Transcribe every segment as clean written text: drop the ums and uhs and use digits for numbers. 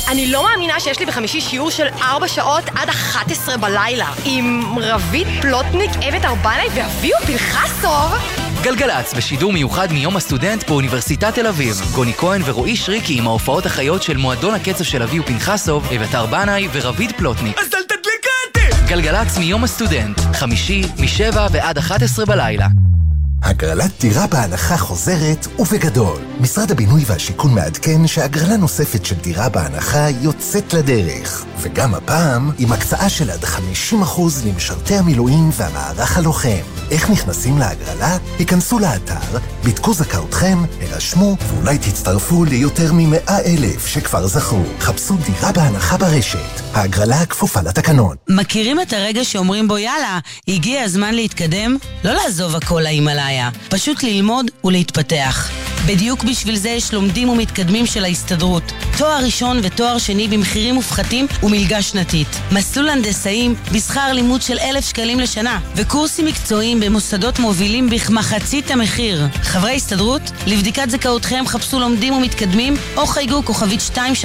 אני לא מאמינה שיש לי בחמישי שיעור של 4 שעות עד 11 בלילה עם רבית פלוטניק, אמת ארבני ואביו פנחסוב. גלגלץ בשידור מיוחד מיום הסטודנט באוניברסיטת תל אביב. גוני כהן ורועי שריקי עם ההופעות החיות של מועדון הקצב של אביו פנחסוב, אמת ארבני ורבית פלוטניק. אז אל תדליקה! גלגלץ מיום הסטודנט, חמישי מ-7 ועד 11 בלילה. הגרלת דירה בהנחה חוזרת ובגדול. משרד הבינוי והשיכון מעדכן שהגרלה נוספת של דירה בהנחה יוצאת לדרך. וגם הפעם עם הקצאה של עד 50% למשרתי המילואים והמערך הלוחם. איך נכנסים להגרלה? היכנסו לאתר, בדקו זכאותכם, הרשמו ואולי תצטרפו ליותר מ100,000 שכבר זכו. חפשו דירה בהנחה ברשת. ההגרלה כפופה לתקנון. מכירים את הרגע שאומרים בו יאללה, הגיע הזמן להתקדם? לא לעזוב הכל להימאליה, פשוט ללמוד ולהתפתח. בדיוק בשביל זה יש לומדים ומתקדמים של ההסתדרות. תואר ראשון ותואר שני במחירים מופחתים ומלגה שנתית. מסלול הנדסאים בשכר לימוד של 1,000 שקלים לשנה. וקורסים מקצועיים במוסדות מובילים בכמחצית המחיר. חברי הסתדרות, לבדיקת זכאותכם חפשו לומדים ומתקדמים או חייגו כוכבית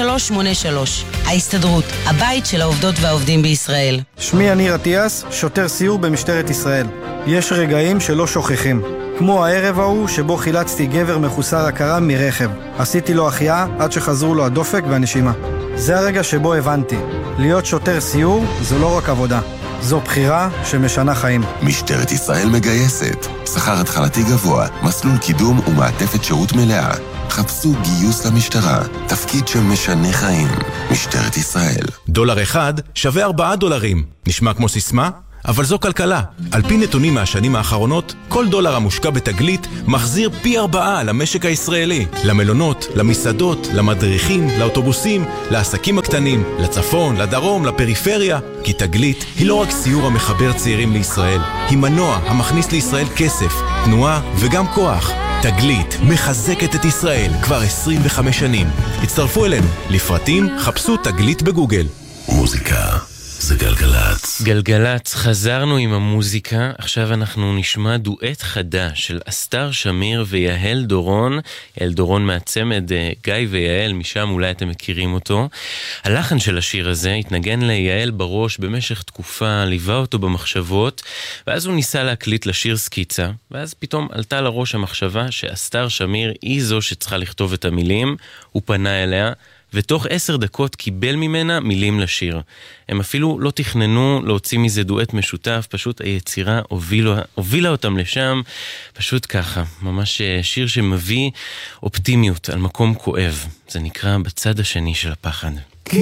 2383. ההסתדרות, הבית של העובדות והעובדים בישראל. שמי יניר אטיאס, שוטר סיור במשטרת ישראל. יש רגעים שלא שוכחים. כמו הערב ההוא שבו חילצתי גבר מחוסר הכרה מרכב. עשיתי לו החייאה עד שחזרו לו הדופק והנשימה. זה הרגע שבו הבנתי. להיות שוטר סיור זו לא רק עבודה. זו בחירה שמשנה חיים. משטרת ישראל מגייסת. שכר התחלתי גבוה, מסלול קידום ומעטפת שירות מלאה. חפשו גיוס למשטרה. תפקיד שמשנה חיים. משטרת ישראל. דולר אחד שווה $4. נשמע כמו סיסמה? אבל זו כלכלה. על פי נתונים מהשנים האחרונות, כל דולר המושקע בתגלית מחזיר פי 4 למשק הישראלי. למלונות, למסעדות, למדריכים, לאוטובוסים, לעסקים הקטנים, לצפון, לדרום, לפריפריה. כי תגלית היא לא רק סיור המחבר צעירים לישראל, היא מנוע המכניס לישראל כסף, תנועה וגם כוח. תגלית מחזקת את ישראל כבר 25 שנים. הצטרפו אלינו. לפרטים חפשו תגלית בגוגל. מוזיקה זה גלגלץ. גלגלץ, חזרנו עם המוזיקה. עכשיו אנחנו נשמע דואט חדש של אסתר שמיר ויהל דורון. יהל דורון מהצמד גיא ויהל, משם אולי אתם מכירים אותו. הלחן של השיר הזה התנגן ליהל בראש במשך תקופה, ליווה אותו במחשבות, ואז הוא ניסה להקליט לשיר סקיצה, ואז פתאום עלתה לראש המחשבה שאסתר שמיר היא זו שצריכה לכתוב את המילים. הוא פנה אליה, ותוך 10 דקות קיבל ממנה מילים לשיר. הם אפילו לא תכננו להוציא מזה דואט משותף, פשוט היצירה הובילה אותם לשם, פשוט ככה, ממש שיר שמביא אופטימיות על מקום כואב. זה נקרא בצד השני של הפחד.